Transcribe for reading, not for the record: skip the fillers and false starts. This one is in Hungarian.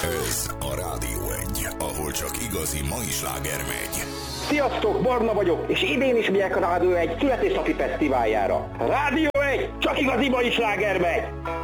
Ez a Rádió 1, ahol csak igazi mai sláger megy. Sziasztok, Barna vagyok, és idén is megyek a Rádió 1 születésnapi fesztiváljára. Rádió 1, csak igazi mai sláger megy!